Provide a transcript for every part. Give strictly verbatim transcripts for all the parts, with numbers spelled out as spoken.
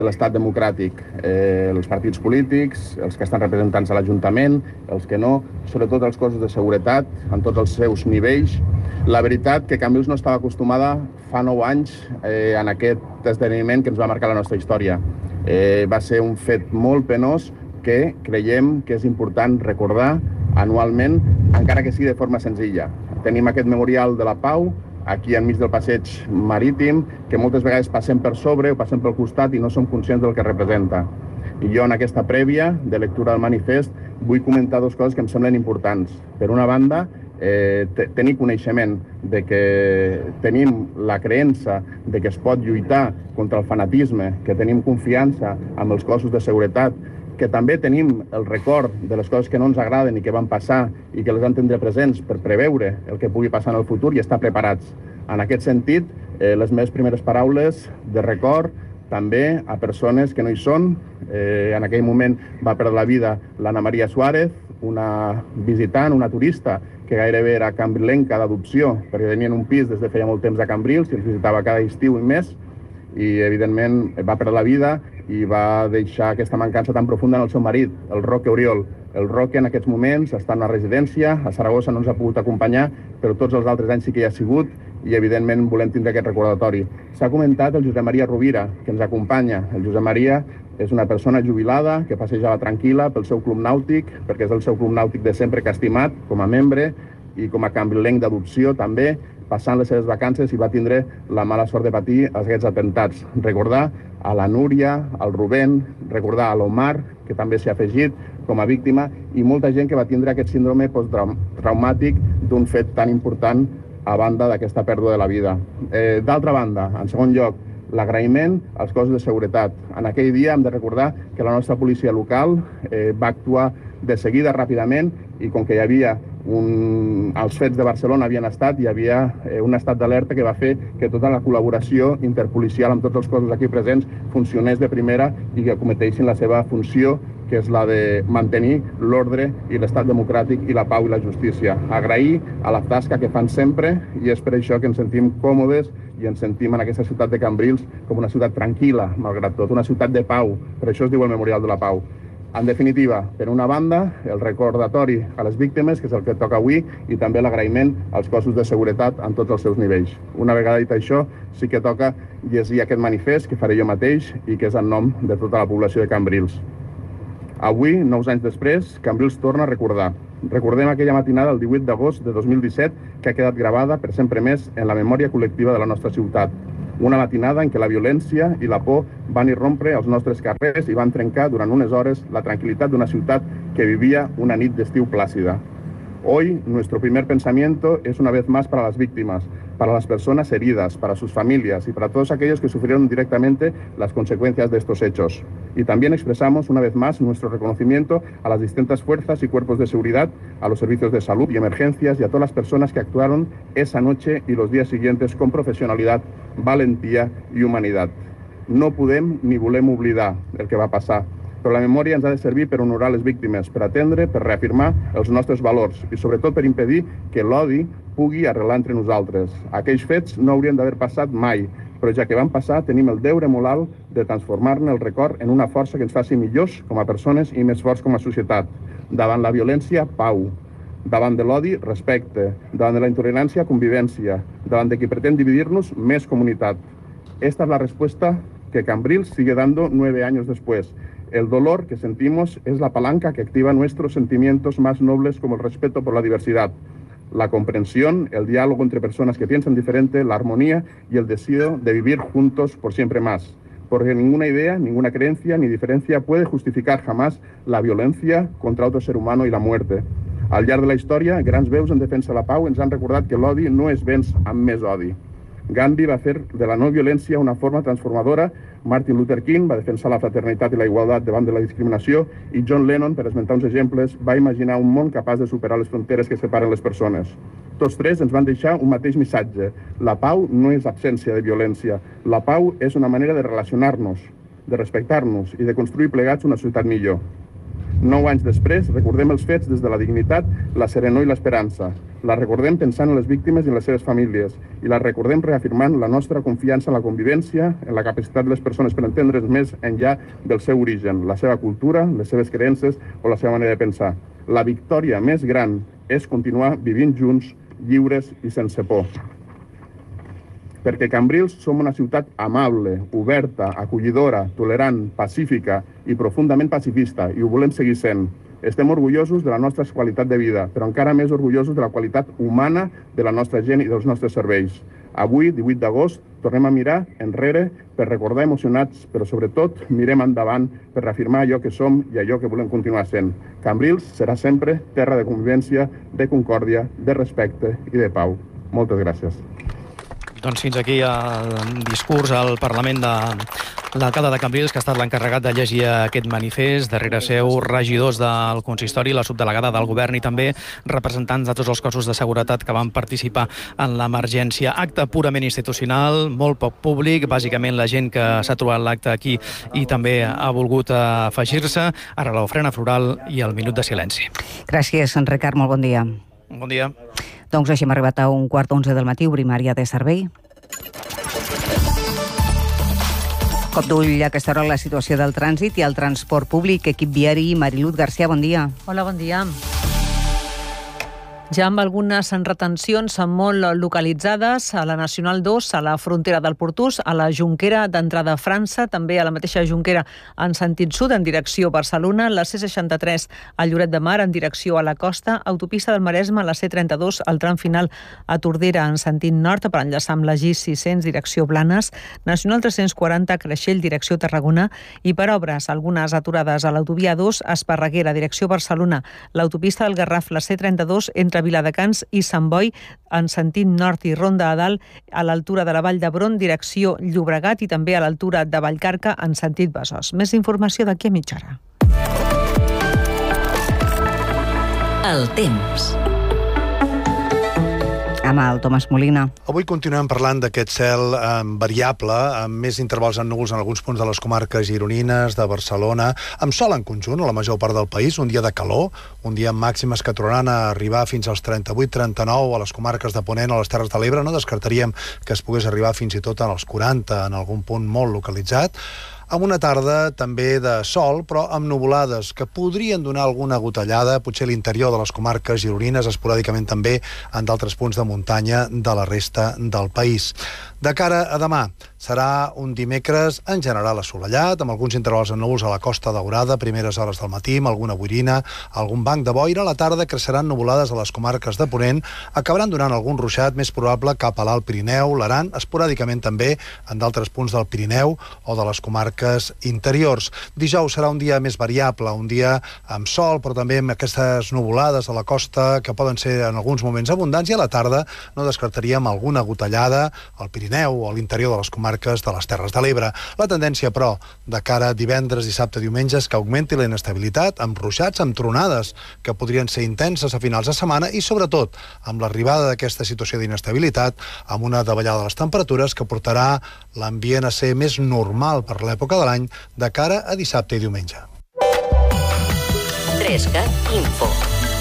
l'estat democràtic, eh, els partits polítics, els que estan representats a l'Ajuntament, els que no, sobretot els cossos de seguretat, en tots els seus nivells. La veritat que Cambrils no estava acostumada fa nou anys eh, en aquest esdeveniment que ens va marcar la nostra història. Eh, va ser un fet molt penós que creiem que és important recordar anualment, encara que sigui de forma senzilla. Tenim aquest memorial de la pau, aquí enmig del passeig marítim, que moltes vegades passem per sobre o passem pel costat i no som conscients del que representa. I jo en aquesta prèvia de lectura del manifest vull comentar dues coses que em semblen importants. Per una banda, eh, tenir coneixement de que tenim la creença de que es pot lluitar contra el fanatisme, que tenim confiança amb els cossos de seguretat, que també tenim el record de les coses que no ens agraden i que van passar i que les han de tindre presents per preveure el que pugui passar en el futur i estar preparats. En aquest sentit, eh, les meves primeres paraules de record també a persones que no hi són. Eh, en aquell moment va perdre la vida l'Anna Maria Suárez, una visitant, una turista, que gairebé era cambrilenca d'adopció, perquè tenien un pis des de feia molt temps a Cambrils i els visitava cada estiu i més, i evidentment va perdre la vida i va deixar aquesta mancança tan profunda en el seu marit, el Roque Oriol. El Roque en aquests moments està en una residència, a Saragossa no ens ha pogut acompanyar, però tots els altres anys sí que hi ha sigut i evidentment volem tindre aquest recordatori. S'ha comentat el Josep Maria Rovira, que ens acompanya. El Josep Maria és una persona jubilada que passejava tranquil·la pel seu club nàutic, perquè és el seu club nàutic de sempre que ha estimat com a membre i com a cambrilenc d'adopció també, passant les seves vacances i va tindre la mala sort de patir aquests atemptats. Recordar a la Núria, al Rubén, recordar a l'Omar, que també s'hi ha afegit com a víctima, i molta gent que va tindre aquest síndrome posttraumàtic d'un fet tan important a banda d'aquesta pèrdua de la vida. Eh, D'altra banda, en segon lloc, l'agraïment als cossos de seguretat. En aquell dia hem de recordar que la nostra policia local eh, va actuar de seguida, ràpidament, i com que hi havia un... els fets de Barcelona havien estat, hi havia eh, un estat d'alerta que va fer que tota la col·laboració interpolicial amb tots els cossos aquí presents funcionés de primera i que cometessin la seva funció, que és la de mantenir l'ordre i l'estat democràtic i la pau i la justícia. Agrair a la tasca que fan sempre i és per això que ens sentim còmodes i ens sentim en aquesta ciutat de Cambrils com una ciutat tranquil·la, malgrat tot, una ciutat de pau. Per això es diu el Memorial de la Pau. En definitiva, per una banda, el recordatori a les víctimes, que és el que toca avui, i també l'agraïment als cossos de seguretat en tots els seus nivells. Una vegada dit això, sí que toca llegir aquest manifest que faré jo mateix i que és en nom de tota la població de Cambrils. Avui, nou anys després, Cambrils torna a recordar. Recordem aquella matinada el divuit d'agost de dos mil disset que ha quedat gravada per sempre més en la memòria col·lectiva de la nostra ciutat. Una matinada en què la violència i la por van irrompre als nostres carrers i van trencar durant unes hores la tranquil·litat d'una ciutat que vivia una nit d'estiu plàcida. Hoy, nuestro primer pensamiento es una vez más para las víctimas, para las personas heridas, para sus familias y para todos aquellos que sufrieron directamente las consecuencias de estos hechos. Y también expresamos una vez más nuestro reconocimiento a las distintas fuerzas y cuerpos de seguridad, a los servicios de salud y emergencias y a todas las personas que actuaron esa noche y los días siguientes con profesionalidad, valentia i humanitat. No podem ni volem oblidar el que va passar, però la memòria ens ha de servir per honorar les víctimes, per atendre, per reafirmar els nostres valors i sobretot per impedir que l'odi pugui arrelar entre nosaltres. Aquells fets no haurien d'haver passat mai, però ja que van passar tenim el deure molt alt de transformar-ne el record en una força que ens faci millors com a persones i més forts com a societat. Davant la violència, pau. Davant de l'odi, respecte. Davant de la intolerància, convivència. Davant de qui pretén dividir-nos, més comunitat. Esta es la respuesta que Cambrils sigue dando nueve años después. El dolor que sentimos es la palanca que activa nuestros sentimientos más nobles como el respeto por la diversidad, la comprensión, el diálogo entre personas que piensan diferente, la armonía y el deseo de vivir juntos por siempre más. Porque ninguna idea, ninguna creencia ni diferencia puede justificar jamás la violencia contra otro ser humano y la muerte. Al llarg de la història, grans veus en defensa de la pau ens han recordat que l'odi no es venç amb més odi. Gandhi va fer de la no violència una forma transformadora, Martin Luther King va defensar la fraternitat i la igualtat davant de la discriminació i John Lennon, per esmentar uns exemples, va imaginar un món capaç de superar les fronteres que separen les persones. Tots tres ens van deixar un mateix missatge. La pau no és absència de violència. La pau és una manera de relacionar-nos, de respectar-nos i de construir plegats una societat millor. Nou anys després, recordem els fets des de la dignitat, la serenor i l'esperança. La recordem pensant en les víctimes i en les seves famílies i la recordem reafirmant la nostra confiança en la convivència, en la capacitat de les persones per entendre's més enllà del seu origen, la seva cultura, les seves creences o la seva manera de pensar. La victòria més gran és continuar vivint junts, lliures i sense por. Perquè Cambrils som una ciutat amable, oberta, acollidora, tolerant, pacífica i profundament pacifista, i ho volem seguir sent. Estem orgullosos de la nostra qualitat de vida, però encara més orgullosos de la qualitat humana de la nostra gent i dels nostres serveis. Avui, divuit d'agost, tornem a mirar enrere per recordar emocionats, però sobretot mirem endavant per reafirmar allò que som i allò que volem continuar sent. Cambrils serà sempre terra de convivència, de concòrdia, de respecte i de pau. Moltes gràcies. Doncs fins aquí el discurs al Parlament de l'alcalde de Cambrils, que ha estat l'encarregat de llegir aquest manifest. Darrere seu, regidors del consistori, la subdelegada del govern i també representants de tots els cossos de seguretat que van participar en l'emergència. Acte purament institucional, molt poc públic, bàsicament la gent que s'ha trobat l'acte aquí i també ha volgut afegir-se. Ara l'ofrena floral i el minut de silenci. Gràcies, Ricard, molt bon dia. Bon dia. Doncs així hem arribat a un quart d'onze del matí, obrim àrea de servei. Cop d'ull a aquesta hora la situació del trànsit i el transport públic. Equip viari, Mariluz García, bon dia. Hola, bon dia. Ja amb algunes retencions molt localitzades a la Nacional dos, a la frontera del Portús, a la Jonquera d'entrada a França, també a la mateixa Jonquera en sentit sud, en direcció a Barcelona, la C seixanta-tres a Lloret de Mar en direcció a la costa, autopista del Maresme, la C trenta-dos, al tram final a Tordera en sentit nord per enllaçar amb la G sis-cents, direcció Blanes, Nacional tres-cents quaranta, Creixell, direcció Tarragona, i per obres, algunes aturades a l'autovia dos, Esparreguera, direcció Barcelona, l'autopista del Garraf, la C trenta-dos, entre Viladecans i Sant Boi, en sentit nord i Ronda a Dalt, a l'altura de la Vall d'Hebron, direcció Llobregat, i també a l'altura de Vallcarca, en sentit Besòs. Més informació d'aquí a mitja hora. El temps. Amb el Tomàs Molina. Avui continuem parlant d'aquest cel eh, variable, amb més intervals en núvols en alguns punts de les comarques gironines, de Barcelona, amb sol en conjunt a la major part del país, un dia de calor, un dia amb màximes que tornaran a arribar fins als trenta-vuit trenta-nou a les comarques de Ponent, a les Terres de l'Ebre. No descartaríem que es pogués arribar fins i tot als quaranta, en algun punt molt localitzat, amb una tarda també de sol, però amb nuvolades que podrien donar alguna gotellada, potser a l'interior de les comarques gironines, esporàdicament també en d'altres punts de muntanya de la resta del país. De cara a demà, serà un dimecres en general assolellat, amb alguns intervals en núvols a la Costa Daurada, primeres hores del matí, amb alguna boirina, algun banc de boira. A la tarda creixeran nuvolades a les comarques de Ponent, acabaran donant algun ruixat més probable cap a l'Alt Pirineu, l'Aran, esporàdicament també en d'altres punts del Pirineu o de les comarques interiors. Dijous serà un dia més variable, un dia amb sol, però també amb aquestes nuvolades a la costa que poden ser en alguns moments abundants, i a la tarda no descartaríem alguna gotellada al Pirineu o a l'interior de les comarques de les Terres de l'Ebre. La tendència, però, de cara a divendres, dissabte, diumenge, és que augmenti la inestabilitat amb ruixats, amb tronades que podrien ser intenses a finals de setmana i, sobretot, amb l'arribada d'aquesta situació d'inestabilitat, amb una davallada de les temperatures que portarà l'ambient a ser més normal per l'època de l'any de cara a dissabte i diumenge. Trescat Info.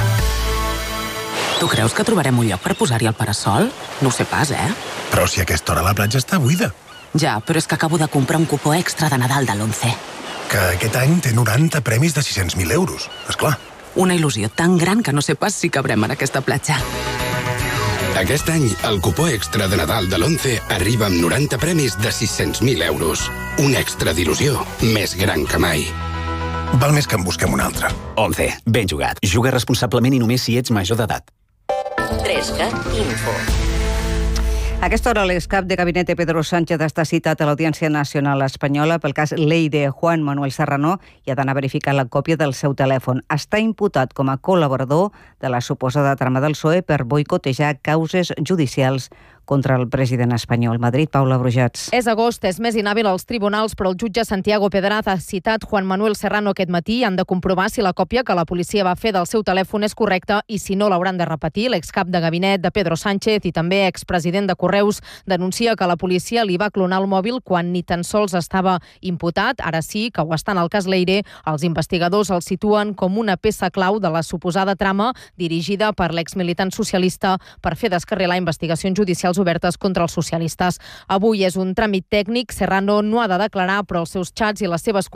Tu creus que trobarem un lloc per posar-hi el parasol? No ho sé pas, eh? Però si a aquesta hora la platja està buida. Ja, però és que acabo de comprar un cupó extra de Nadal de l'Once. Que aquest any té noranta premis de sis-cents mil euros, esclar. Una il·lusió tan gran que no sé pas si cabrem en aquesta platja. Aquest any, el cupó extra de Nadal de l'Once arriba amb noranta premis de sis-cents mil euros. Un extra d'il·lusió més gran que mai. Val més que en busquem un altre. Once, ben jugat. Juga responsablement i només si ets major d'edat. Trescat Info. A aquesta hora, l'excap de gabinete Pedro Sánchez està citat a l'Audiència Nacional Espanyola pel cas Ley de Juan Manuel Serrano i ha d'anar a verificar la còpia del seu telèfon. Està imputat com a col·laborador de la suposada trama del P S O E per boicotejar causes judicials contra el president espanyol. Madrid, Paula Brujats. És agost, és més inhàbil als tribunals, però el jutge Santiago Pedraz ha citat Juan Manuel Serrano aquest matí i han de comprovar si la còpia que la policia va fer del seu telèfon és correcta i si no l'hauran de repetir. L'excap de gabinet de Pedro Sánchez i també expresident de Correus denuncia que la policia li va clonar el mòbil quan ni tan sols estava imputat. Ara sí que ho està en el cas Leire. Els investigadors el situen com una peça clau de la suposada trama dirigida per l'exmilitant socialista per fer descarrilar investigacions judicials obertes contra els socialistes. Avui és un tràmit tècnic. Serrano no ha de declarar, però els seus xats i les seves